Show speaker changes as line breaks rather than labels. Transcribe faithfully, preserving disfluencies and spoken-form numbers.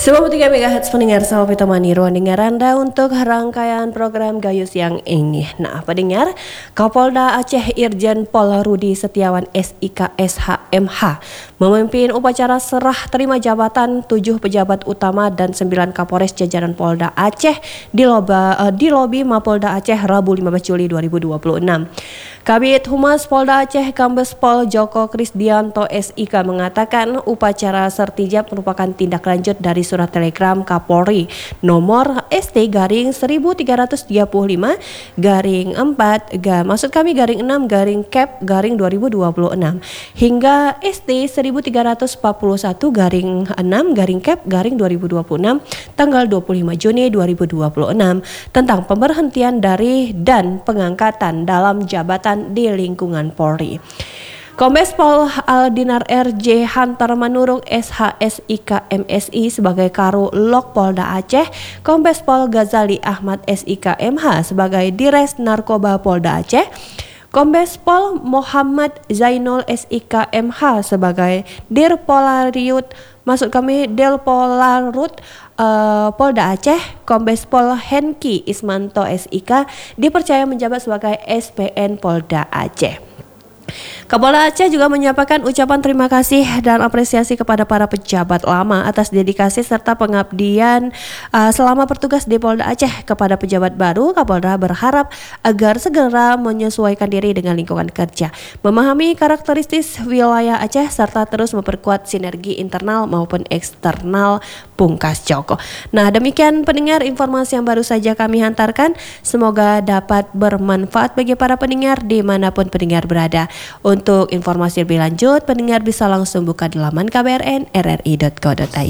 sembilan puluh tiga megahertz pendengar selalu ditemani ruang dengar Anda untuk rangkaian program Gayus yang ini. Nah, pendengar, Kapolda Aceh Irjen Pol Rudi Setiawan S I K S H M H memimpin upacara serah terima jabatan tujuh pejabat utama dan sembilan Kapolres jajaran Polda Aceh di, loba, uh, di lobi Mapolda Aceh Rabu lima belas Juli dua ribu dua puluh enam. Kabid Humas Polda Aceh Kombes Pol Joko Krisdianto S I K mengatakan upacara sertijab merupakan tindak lanjut dari surat telegram Kapolri nomor S T garing seribu tiga ratus tiga puluh lima garing empat ga, maksud kami garing enam garing Cap garing dua ribu dua puluh enam hingga S T seribu tiga ratus empat puluh satu garing enam garing Cap garing dua ribu dua puluh enam tanggal dua puluh lima Juni dua ribu dua puluh enam tentang pemberhentian dari dan pengangkatan dalam jabatan di lingkungan Polri. Kombes Pol Aldinar R J Hunter Manurung S H S I K M S I sebagai Karu Lok Polda Aceh, Kombes Pol Ghazali Ahmad S I K M H sebagai Dires Narkoba Polda Aceh, Kombes Pol Muhammad Zainul S I K M H sebagai Dir Polariut, maksud kami Del Polarut uh, Polda Aceh, Kombes Pol Henki Ismanto S I K dipercaya menjabat sebagai S P N Polda Aceh. Kapolda Aceh juga menyampaikan ucapan terima kasih dan apresiasi kepada para pejabat lama atas dedikasi serta pengabdian uh, selama bertugas di Polda Aceh. Kepada pejabat baru, Kapolda berharap agar segera menyesuaikan diri dengan lingkungan kerja, memahami karakteristik wilayah Aceh serta terus memperkuat sinergi internal maupun eksternal, pungkas Joko. Nah, demikian pendengar informasi yang baru saja kami hantarkan. Semoga dapat bermanfaat bagi para pendengar dimanapun pendengar berada. Untuk informasi lebih lanjut, pendengar bisa langsung buka di laman k b r n r r i dot co dot i d.